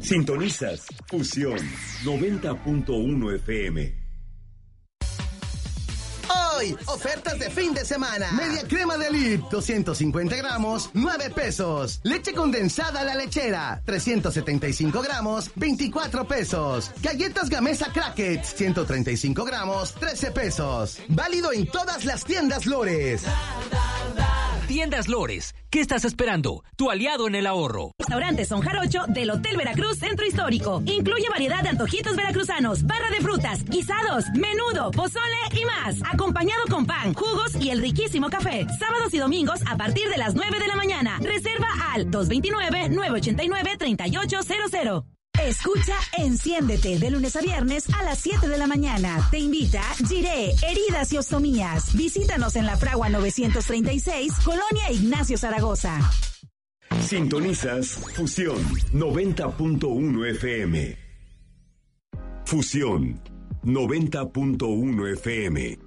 Sintonizas Fusión 90.1 FM. Hoy, ofertas de fin de semana. Media crema de Elite, 250 gramos, 9 pesos. Leche condensada La Lechera, 375 gramos, 24 pesos. Galletas Gamesa Crackets, 135 gramos, 13 pesos. Válido en todas las tiendas Lores. Tiendas Lores, ¿qué estás esperando? Tu aliado en el ahorro. Restaurante Son Jarocho del Hotel Veracruz Centro Histórico. Incluye variedad de antojitos veracruzanos, barra de frutas, guisados, menudo, pozole y más. Acompañado con pan, jugos y el riquísimo café. Sábados y domingos a partir de las 9 de la mañana. Reserva al 229-989-3800. Escucha Enciéndete de lunes a viernes a las 7 de la mañana. Te invita Giré, Heridas y Ostomías. Visítanos en La Fragua 936, Colonia Ignacio Zaragoza. Sintonizas Fusión 90.1 FM. Fusión 90.1 FM.